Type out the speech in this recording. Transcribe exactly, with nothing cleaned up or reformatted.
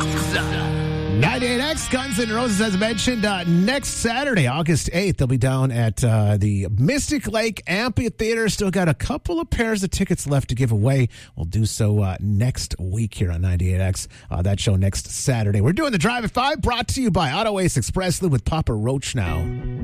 ninety-eight X, Guns N' Roses, as mentioned, uh, next Saturday, August eighth, they'll be down at uh, the Mystic Lake Amphitheater. Still got a couple of pairs of tickets left to give away. We'll do so uh, next week here on ninety-eight X. Uh, that show next Saturday. We're doing the Drive at five, brought to you by Auto Ace Express Lube with Papa Roach now.